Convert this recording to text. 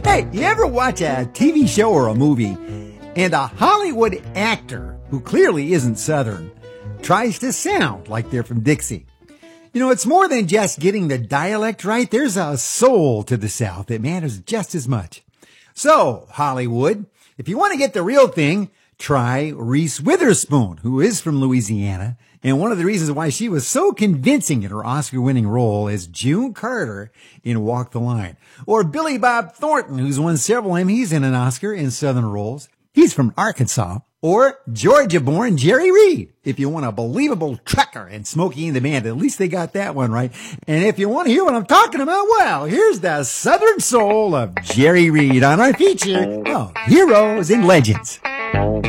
Hey, you ever watch a TV show or a movie and a Hollywood actor who clearly isn't Southern tries to sound like they're from Dixie? You know, it's more than just getting the dialect right. There's a soul to the South that matters just as much. So, Hollywood, if you want to get the real thing, try Reese Witherspoon, who is from Louisiana. And one of the reasons why she was so convincing in her Oscar-winning role as June Carter in Walk the Line. Or Billy Bob Thornton, who's won several Emmys and an Oscar in Southern roles. He's from Arkansas. Or Georgia-born Jerry Reed. If you want a believable trucker and Smokey and the Band, at least they got that one right. And if you want to hear what I'm talking about, well, here's the Southern soul of Jerry Reed on our feature of Heroes and Legends.